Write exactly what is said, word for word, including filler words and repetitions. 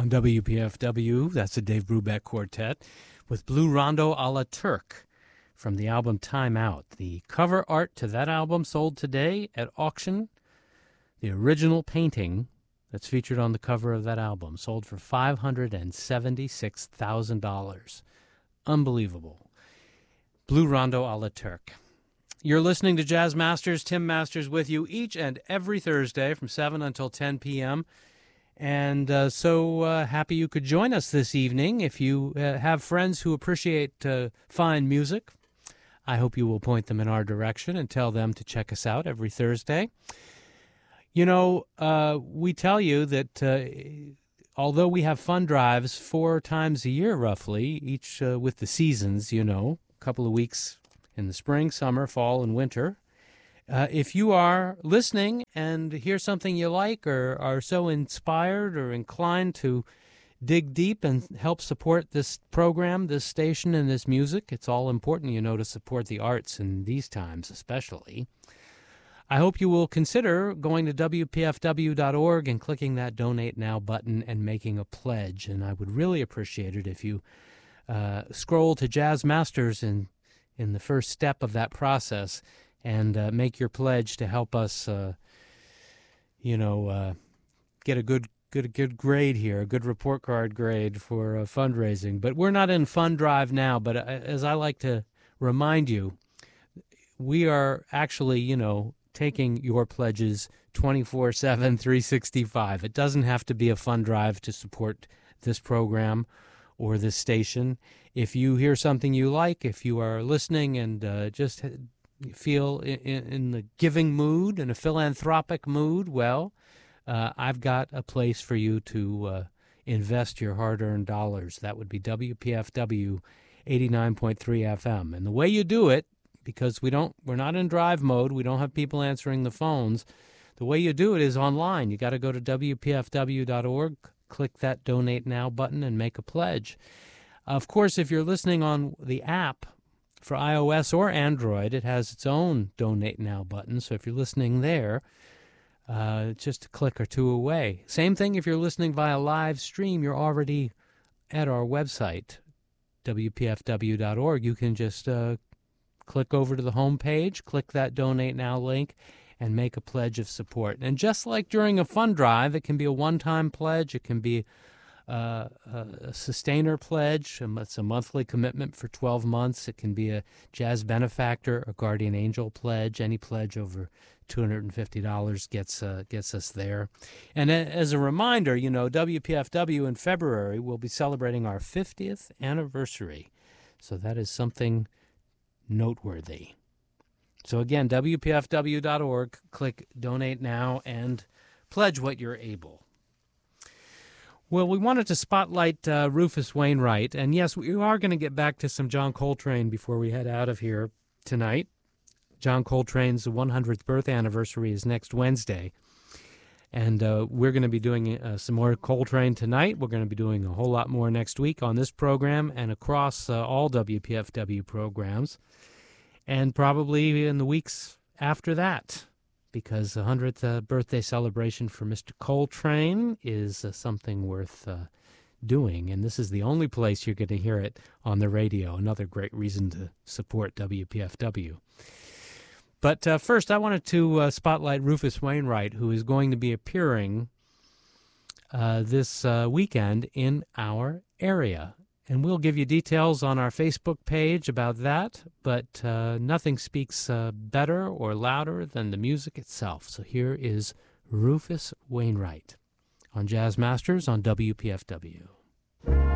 On W P F W, that's the Dave Brubeck Quartet, with Blue Rondo a la Turk from the album Time Out. The cover art to that album sold today at auction. The original painting that's featured on the cover of that album sold for five hundred seventy-six thousand dollars. Unbelievable. Blue Rondo a la Turk. You're listening to Jazz Masters. Tim Masters with you each and every Thursday from seven until ten p.m., And uh, so uh, happy you could join us this evening. If you uh, have friends who appreciate uh, fine music, I hope you will point them in our direction and tell them to check us out every Thursday. You know, uh, we tell you that uh, although we have fund drives four times a year roughly, each uh, with the seasons, you know, a couple of weeks in the spring, summer, fall, and winter, Uh, if you are listening and hear something you like or are so inspired or inclined to dig deep and help support this program, this station, and this music, it's all important, you know, to support the arts in these times especially. I hope you will consider going to W P F W dot org and clicking that Donate Now button and making a pledge. And I would really appreciate it if you uh, scroll to Jazz Masters in, in the first step of that process and uh, make your pledge to help us, uh, you know, uh, get a good, good, good grade here, a good report card grade for uh, fundraising. But we're not in fund drive now. But uh, as I like to remind you, we are actually, you know, taking your pledges twenty-four seven, three sixty-five. It doesn't have to be a fund drive to support this program or this station. If you hear something you like, if you are listening and uh, just feel in, in the giving mood, in a philanthropic mood, well, uh, I've got a place for you to uh, invest your hard-earned dollars. That would be W P F W eighty-nine point three F M. And the way you do it, because we don't, we're not in drive mode, we don't have people answering the phones, the way you do it is online. You got to go to W P F W dot org, click that Donate Now button, and make a pledge. Of course, if you're listening on the app, for iOS or Android, it has its own Donate Now button. So if you're listening there, uh, just a click or two away. Same thing if you're listening via live stream. You're already at our website, W P F W dot org. You can just uh, click over to the home page, click that Donate Now link, and make a pledge of support. And just like during a fund drive, it can be a one-time pledge. It can be Uh, a sustainer pledge. It's a monthly commitment for twelve months. It can be a jazz benefactor, a guardian angel pledge. Any pledge over two hundred fifty dollars gets uh, gets us there. And as a reminder, you know, W P F W in February will be celebrating our fiftieth anniversary. So that is something noteworthy. So again, W P F W dot org, click Donate Now, and pledge what you're able. Well, we wanted to spotlight uh, Rufus Wainwright, and yes, we are going to get back to some John Coltrane before we head out of here tonight. John Coltrane's one hundredth birth anniversary is next Wednesday, and uh, we're going to be doing uh, some more Coltrane tonight. We're going to be doing a whole lot more next week on this program and across uh, all W P F W programs, and probably in the weeks after that, because the one hundredth uh, birthday celebration for Mister Coltrane is uh, something worth uh, doing. And this is the only place you're going to hear it on the radio. Another great reason to support W P F W. But uh, first, I wanted to uh, spotlight Rufus Wainwright, who is going to be appearing uh, this uh, weekend in our area. And we'll give you details on our Facebook page about that, but uh, nothing speaks uh, better or louder than the music itself. So here is Rufus Wainwright on Jazz Masters on W P F W.